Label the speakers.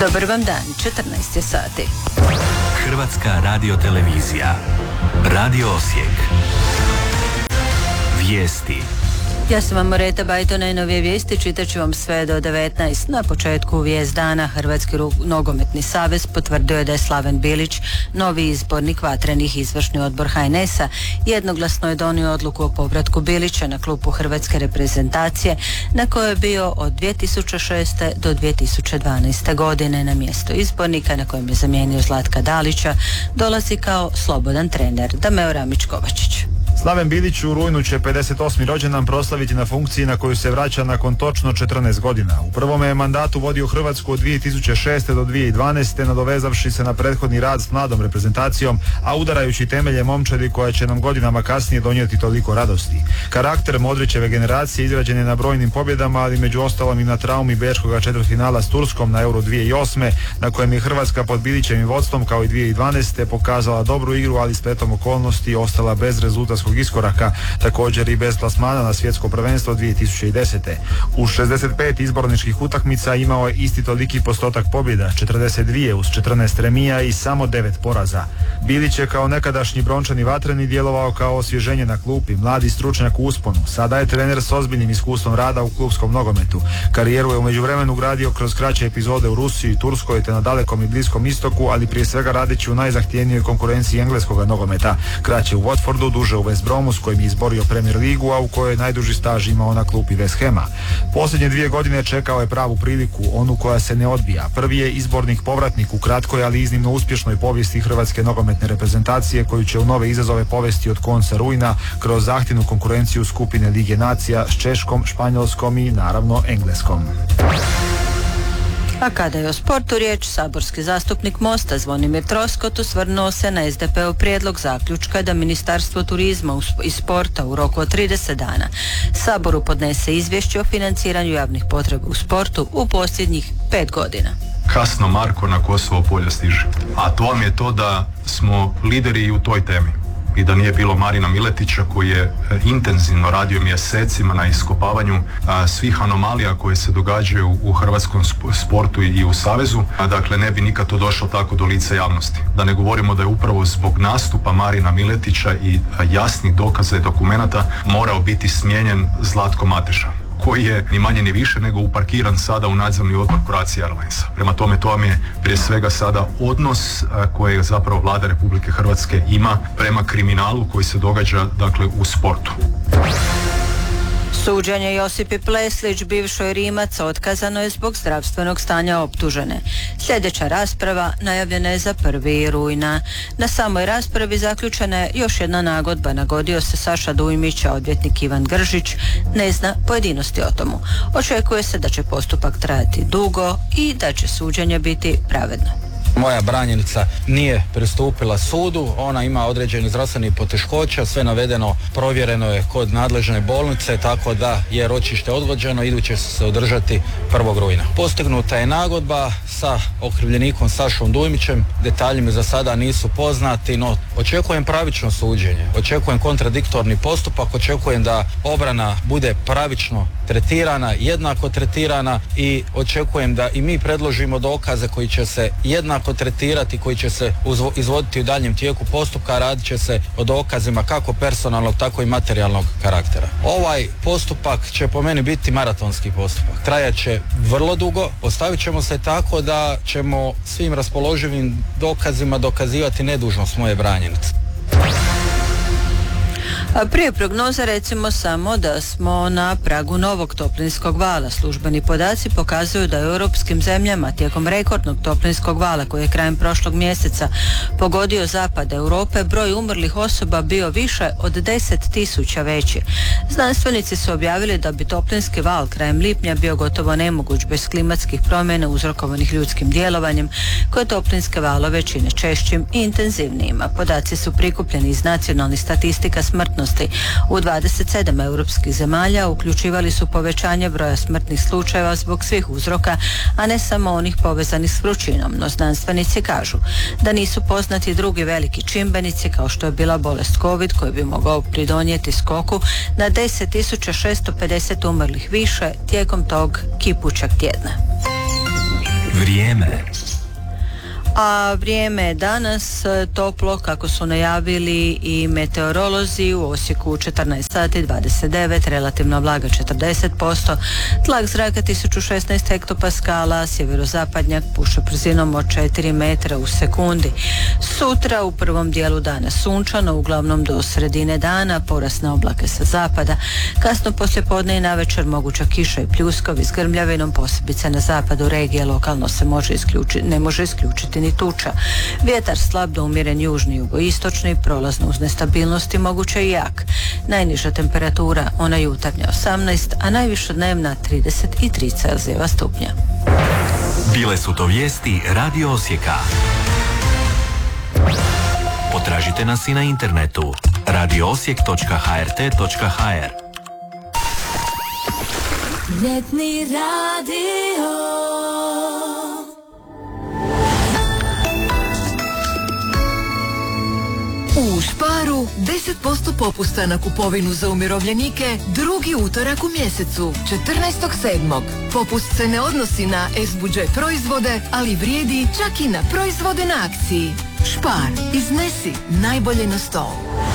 Speaker 1: Dobar vam dan, 14 je sati.
Speaker 2: Hrvatska radiotelevizija. Radio Osijek. Vijesti.
Speaker 1: Ja sam vam Moreta Bajto, najnovije vijesti čitat ću vam sve do 19. Na početku vijest dana Hrvatski nogometni savez potvrdio je da je Slaven Bilić, novi izbornik Vatrenih. Izvršni odbor HNS-a jednoglasno je donio odluku o povratku Bilića na klupu hrvatske reprezentacije na kojoj je bio od 2006. do 2012. godine. Na mjesto izbornika na kojem je zamijenio Zlatka Dalića dolazi kao slobodan trener Dameo Ramić-Kovačić.
Speaker 3: Slaven Bilić u rujnu će 58. rođendan proslaviti na funkciji na koju se vraća nakon točno 14 godina. U prvome je mandatu vodio Hrvatsku od 2006. do 2012. nadovezavši se na prethodni rad s mladom reprezentacijom, a udarajući temelje momčadi koja će nam godinama kasnije donijeti toliko radosti. Karakter Modrićeve generacije izrađen je na brojnim pobjedama, ali među ostalom i na traumi bečkoga četvrtfinala s Turskom na Euro 2008. na kojem je Hrvatska pod Bilićevim vodstvom kao i 2012. pokazala dobru igru, ali spletom okolnosti ostala bez rezultatskog iskoraka, također i bez plasmana na svjetsko prvenstvo 2010. U 65 izborničkih utakmica imao je isti toliki postotak pobjeda, 42 uz 14 remija i samo 9 poraza. Bilić je kao nekadašnji brončani Vatreni djelovao kao osvježenje na klupi, mladi stručnjak u usponu. Sada je trener s ozbiljnim iskustvom rada u klupskom nogometu. Karijeru je u međuvremenu gradio kroz kraće epizode u Rusiji, Turskoj te na Dalekom i Bliskom istoku, ali prije svega radeći u najzahtjevnijoj konkurenciji engleskog nogometa. Kraće u Watfordu, duže u West Bromu s kojim je izborio Premier ligu, a u kojoj je najduži staž imao na klupi West Hama. Posljednje 2 godine čekao je pravu priliku, onu koja se ne odbija. Prvi je izbornik povratnik u kratkoj, ali iznimno uspješnoj povijesti hrvatske nogometne reprezentacije, koju će u nove izazove povesti od konca rujna kroz zahtjevnu konkurenciju skupine Lige nacija s Češkom, Španjolskom i naravno Engleskom.
Speaker 1: A kada je o sportu riječ, saborski zastupnik Mosta Zvonimir Troskot osvrnuo se na SDP-ov prijedlog zaključka da Ministarstvo turizma i sporta u roku od 30 dana Saboru podnese izvješće o financiranju javnih potreba u sportu u posljednjih 5 godina.
Speaker 4: Kasno Marko na Kosovo polje stiže. A to vam je to da smo lideri i u toj temi. I da nije bilo Marina Miletića koji je intenzivno radio mjesecima na iskopavanju svih anomalija koje se događaju u hrvatskom sportu i u savezu, dakle ne bi nikad to došlo tako do lica javnosti. Da ne govorimo da je upravo zbog nastupa Marina Miletića i jasnih dokaza i dokumenata morao biti smijenjen Zlatko Mateša, koji je ni manje ni više nego uparkiran sada u nadzorni odbor Croatia Airlinesa. Prema tome, to vam je prije svega sada odnos koji zapravo Vlada Republike Hrvatske ima prema kriminalu koji se događa, dakle, u sportu.
Speaker 1: Suđenje Josipi Pleslić, bivšoj Rimac, otkazano je zbog zdravstvenog stanja optužene. Sljedeća rasprava najavljena je za 1. rujna. Na samoj raspravi zaključena je još jedna nagodba. Nagodio se Saša Dujmić, a odvjetnik Ivan Gržić ne zna pojedinosti o tomu. Očekuje se da će postupak trajati dugo i da će suđenje biti pravedno.
Speaker 5: Moja branjenica nije pristupila sudu, ona ima određeni zdravstveni poteškoća, sve navedeno provjereno je kod nadležne bolnice, tako da je ročište odgođeno, iduće se održati 1. rujna. Postignuta je nagodba sa okrivljenikom Sašom Dujmićem, detalji mi za sada nisu poznati, no očekujem pravično suđenje, očekujem kontradiktorni postupak, očekujem da obrana bude pravično tretirana, jednako tretirana i očekujem da i mi predložimo dokaze koji će se jednako tretirati, koji će se izvoditi u daljem tijeku postupka, radit će se o dokazima kako personalnog, tako i materijalnog karaktera. Ovaj postupak će po meni biti maratonski postupak. Trajat će vrlo dugo, postavit ćemo se tako da ćemo svim raspoloživim dokazima dokazivati nedužnost moje branjenice.
Speaker 1: A prije prognoza recimo samo da smo na pragu novog toplinskog vala. Službeni podaci pokazuju da u europskim zemljama tijekom rekordnog toplinskog vala koji je krajem prošlog mjeseca pogodio zapad Europe, broj umrlih osoba bio više od 10.000 veći. Znanstvenici su objavili da bi toplinski val krajem lipnja bio gotovo nemoguć bez klimatskih promjena uzrokovanih ljudskim djelovanjem koje toplinske valove čine češćim i intenzivnijima. Podaci su prikupljeni iz nacionalnih statistika smrtnosti u 27 europskih zemalja, uključivali su povećanje broja smrtnih slučajeva zbog svih uzroka, a ne samo onih povezanih s vrućinom, no znanstvenici kažu da nisu poznati drugi veliki čimbenici kao što je bila bolest COVID koji bi mogao pridonijeti skoku na 10.650 umrlih više tijekom tog kipućeg tjedna.
Speaker 2: Vrijeme.
Speaker 1: A vrijeme je danas toplo kako su najavili i meteorolozi. U Osijeku 14 sati 29, relativna vlaga 40%, tlak zraka 1016 hektopaskala, sjeverozapadnjak puše brzinom od 4 metra u sekundi. Sutra u prvom dijelu dana sunčano, uglavnom do sredine dana, porast na oblake sa zapada. Kasno poslijepodne i navečer moguća kiša i pljuskovi s grmljavinom, posebice na zapadu regije. Lokalno se ne može isključiti ni tuča. Vjetar slab do umjeren južni jugoistočni, prolazno uz nestabilnosti, moguće i jak. Najniža temperatura, ona jutarnja 18, a najviša dnevna 33 Celzijeva stupnja.
Speaker 2: Bile su to vijesti Radio Osijeka. Potražite nas i na internetu radioosijek.hrt.hr.
Speaker 6: Ljetni radio. U Sparu 10% popusta na kupovinu za umirovljenike drugi utorak u mjesecu, 14.7. Popust se ne odnosi na S-budžet proizvode, ali vrijedi čak i na proizvode na akciji. Spar, iznesi najbolje na stol.